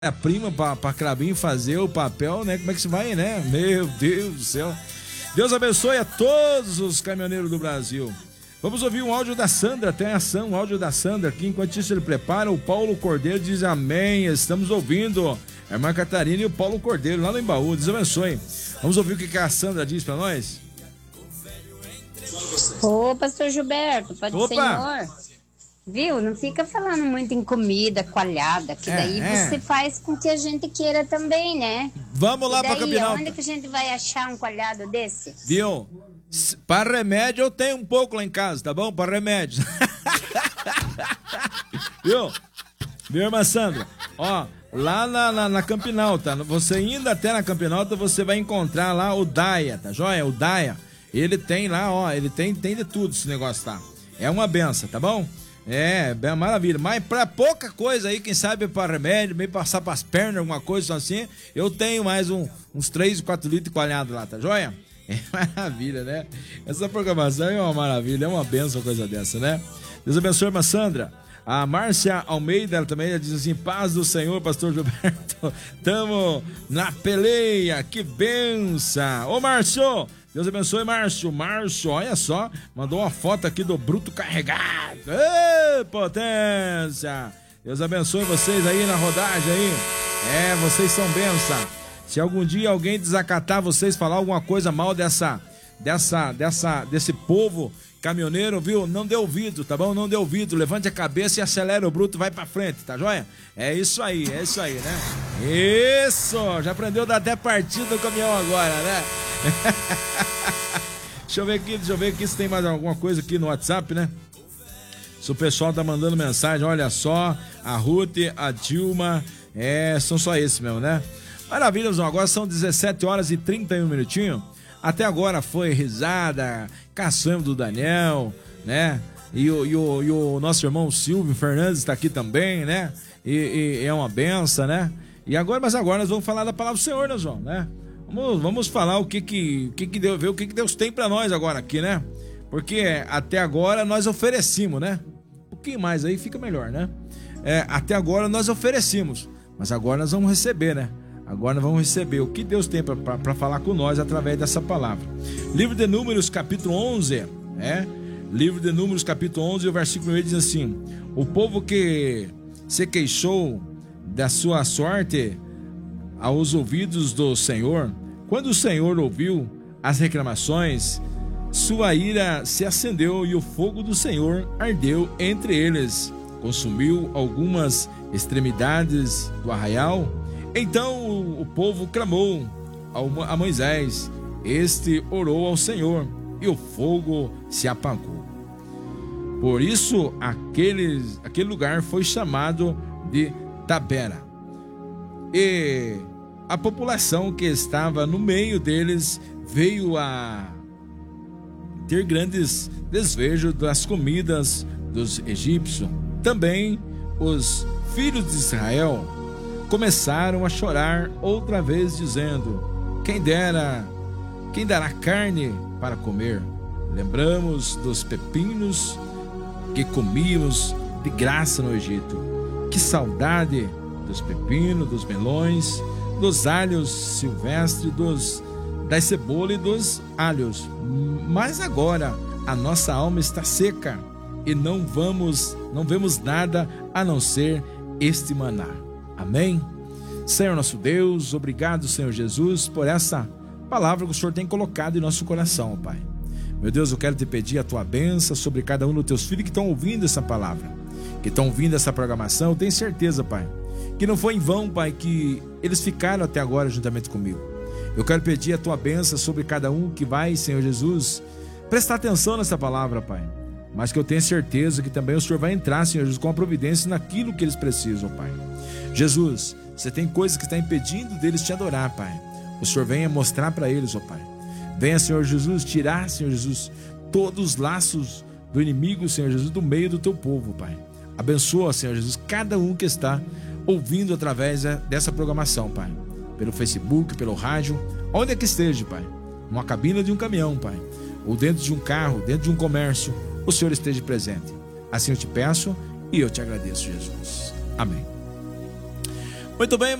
a prima pra Clabinho fazer o papel, né? Como é que se vai, né? Meu Deus do céu. Deus abençoe a todos os caminhoneiros do Brasil. Vamos ouvir um áudio da Sandra, tem ação, um áudio da Sandra aqui. Enquanto isso ele prepara, o Paulo Cordeiro diz amém, estamos ouvindo. A irmã Catarina e o Paulo Cordeiro lá no Embaú, Deus abençoe. Vamos ouvir o que a Sandra diz pra nós? Ô, pastor Gilberto, pode Opa. Senhor. Viu? Não fica falando muito em comida coalhada, que daí você faz com que a gente queira também, né? Vamos lá e daí, pra Campinalta. onde que a gente vai achar um coalhado desse? Viu? Para remédio eu tenho um pouco lá em casa, tá bom? Para remédio. Viu? Viu, irmã Sandra? Ó, lá na Campinalta, você indo até na Campinalta, você vai encontrar lá o Daia, tá joia? O Daia, ele tem lá, ó, ele tem de tudo esse negócio, tá? É uma benção, tá bom? É, bem maravilha, mas pra pouca coisa aí, quem sabe para remédio, meio passar pras pernas, alguma coisa assim, eu tenho mais uns 3, 4 litros coalhados lá, tá joia? É maravilha, né? Essa programação é uma maravilha, é uma benção coisa dessa, né? Deus abençoe, irmã Sandra. A Márcia Almeida, ela também diz assim, paz do Senhor, pastor Gilberto, tamo na peleia, que benção. Ô Márcio, Deus abençoe, Márcio, olha só, mandou uma foto aqui do bruto carregado. Ê, potência. Deus abençoe vocês aí na rodagem aí. É, vocês são benção. Se algum dia alguém desacatar vocês, falar alguma coisa mal desse povo caminhoneiro, viu? Não dê ouvido, tá bom? Não dê ouvido, levante a cabeça e acelera o bruto, vai pra frente, tá joia? É isso aí, né? Isso! Já aprendeu a dar até partida do caminhão agora, né? Deixa eu ver aqui se tem mais alguma coisa aqui no WhatsApp, né? Se o pessoal tá mandando mensagem, olha só, a Ruth, a Dilma, são só esses mesmo, né? Maravilha, agora são 17 horas e 31 minutinhos. Até agora foi risada, caçamba do Daniel, né? E o nosso irmão Silvio Fernandes está aqui também, né? E é uma benção, né? Mas agora nós vamos falar da palavra do Senhor, né, João, né? Vamos falar o que Deus tem para nós agora aqui, né? Porque até agora nós oferecemos, né? Um pouquinho mais aí fica melhor, né? Até agora nós oferecemos, mas agora nós vamos receber, né? Agora nós vamos receber o que Deus tem para falar com nós através dessa palavra. Livro de Números, capítulo 11, Livro de Números, capítulo 11, o versículo 1 diz assim: o povo que se queixou da sua sorte aos ouvidos do Senhor, quando o Senhor ouviu as reclamações, sua ira se acendeu e o fogo do Senhor ardeu entre eles, consumiu algumas extremidades do arraial. Então o povo clamou a Moisés, este orou ao Senhor e o fogo se apagou. Por isso aquele lugar foi chamado de Tabera. E a população que estava no meio deles veio a ter grandes desejos das comidas dos egípcios. Também os filhos de Israel começaram a chorar outra vez, dizendo: quem dará carne para comer? Lembramos dos pepinos que comíamos de graça no Egito. Que saudade dos pepinos, dos melões, dos alhos silvestres, das cebolas e dos alhos. Mas agora a nossa alma está seca e não vemos nada a não ser este maná. Amém? Senhor nosso Deus, obrigado, Senhor Jesus, por essa palavra que o Senhor tem colocado em nosso coração, Pai. Meu Deus, eu quero te pedir a tua bênção sobre cada um dos teus filhos que estão ouvindo essa palavra, que estão ouvindo essa programação. Eu tenho certeza, Pai, que não foi em vão, Pai, que eles ficaram até agora juntamente comigo. Eu quero pedir a tua bênção sobre cada um que vai, Senhor Jesus, prestar atenção nessa palavra, Pai, mas que eu tenho certeza que também o Senhor vai entrar, Senhor Jesus, com a providência naquilo que eles precisam, Pai. Jesus, você tem coisas que estão impedindo deles te adorar, Pai. O Senhor venha mostrar para eles, ó Pai. Venha, Senhor Jesus, tirar, Senhor Jesus, todos os laços do inimigo, Senhor Jesus, do meio do teu povo, Pai. Abençoa, Senhor Jesus, cada um que está ouvindo através dessa programação, Pai. Pelo Facebook, pelo rádio, onde é que esteja, Pai. Numa cabina de um caminhão, Pai. Ou dentro de um carro, dentro de um comércio, o Senhor esteja presente. Assim eu te peço e eu te agradeço, Jesus. Amém. Muito bem,